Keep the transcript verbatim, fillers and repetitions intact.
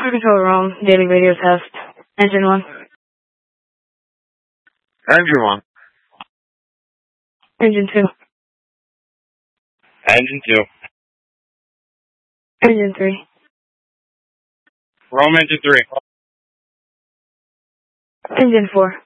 Crew Control Rome, daily radio test. Engine one. Engine one. Engine two. Engine two. Engine three. Rome engine three. Engine four.